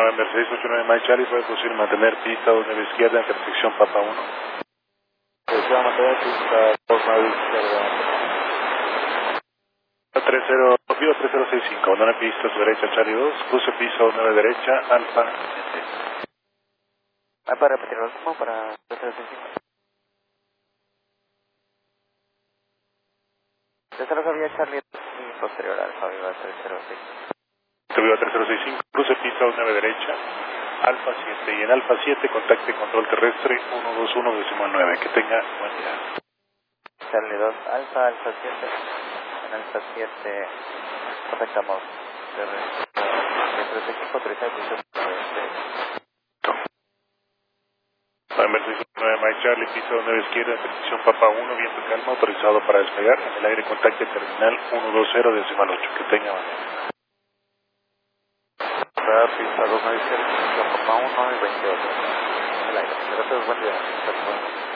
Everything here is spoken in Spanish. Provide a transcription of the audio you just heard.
November 689 Mike Charlie, puede posible mantener pista 29 izquierda en intersección Papa 1. Se va a mantener pista 29 izquierda. 3065, abandone pista su derecha Charlie 2, cruce piso 9 derecha, Alfa 7. Para repetir el último para 3065. Tercero había Charlie y posterior Alfa Viva 306. Viva 3065, cruce pista 9 derecha, Alfa 7 y en Alfa 7 contacte control terrestre 121.9. Que tenga buen día. Charlie 2, Alfa 7. En Alfa 7 contactamos terrestre 365, 36. November 689 Mike Charlie, pista 9 izquierda, intersección Papa 1, viento calma, autorizado para despegar. En el aire contacte terminal 120.8. Que tenga buen día. Pista 2 izquierda, Papa 1 y 28. El aire. Gracias, buen día.